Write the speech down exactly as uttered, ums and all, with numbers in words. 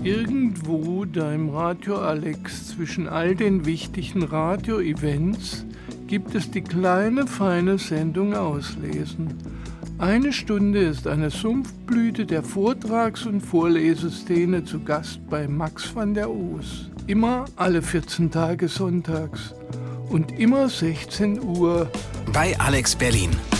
Irgendwo da im Radio Alex zwischen all den wichtigen Radio-Events gibt es die kleine, feine Sendung Auslesen. Eine Stunde ist eine Sumpfblüte der Vortrags- und Vorleseszene zu Gast bei Max van der Oos. Immer alle vierzehn Tage sonntags und immer sechzehn Uhr bei Alex Berlin.